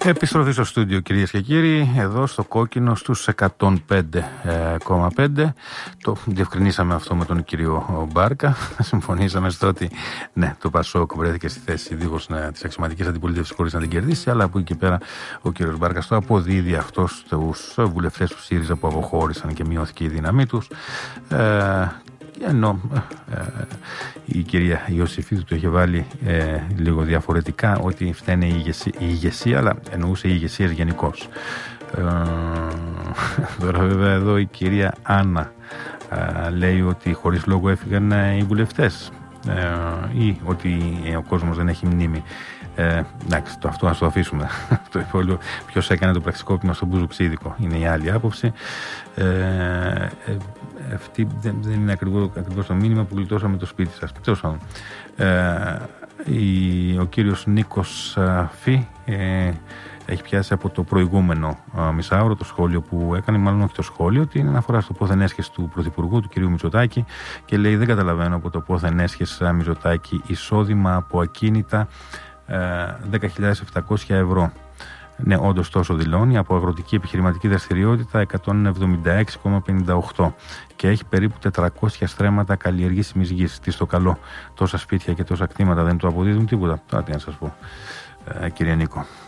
Επιστροφή στο στούντιο, κυρίες και κύριοι, εδώ στο Κόκκινο στους 105,5. Το διευκρινίσαμε αυτό με τον κύριο Μπάρκα. Συμφωνήσαμε στο ότι ναι, το Πασόκ βρέθηκε στη θέση δίχως της αξιωματικής αντιπολίτευσης χωρίς να την κερδίσει, αλλά από εκεί και πέρα ο κύριος Μπάρκας το αποδίδει αυτό στους βουλευτές του ΣΥΡΙΖΑ που αποχώρησαν και μειώθηκε η δύναμή τους. Ενώ η κυρία Ιωσήφιδου το είχε βάλει λίγο διαφορετικά, ότι φταίνε η ηγεσία, αλλά εννοούσε η ηγεσία γενικώς. Τώρα βέβαια εδώ η κυρία Άννα λέει ότι χωρίς λόγο έφυγαν οι βουλευτές ή ότι ο κόσμος δεν έχει μνήμη. Εντάξει, αυτό ας το αφήσουμε. Το υπόλοιπο, ποιος έκανε το πραξικόπημα στον Μπουζουξίδικο, είναι η άλλη άποψη. Αυτή δεν είναι ακριβώς το μήνυμα που γλιτώσαμε το σπίτι σας. Τέλος πάντων, ο κύριος Νίκος Φι έχει πιάσει από το προηγούμενο μισάωρο το σχόλιο που έκανε, μάλλον όχι το σχόλιο, την αναφορά στο πόθεν έσχες του Πρωθυπουργού, του κυρίου Μητσοτάκη, και λέει: δεν καταλαβαίνω από το πόθεν έσχες Μητσοτάκη εισόδημα από ακίνητα 10.700 ευρώ. Ναι, όντως τόσο δηλώνει. Από αγροτική επιχειρηματική δραστηριότητα 176,58 και έχει περίπου 400 στρέμματα καλλιεργήσιμης γης. Τι στο καλό, τόσα σπίτια και τόσα κτήματα δεν του αποδίδουν τίποτα. Τώρα τι να σας πω, κύριε Νίκο.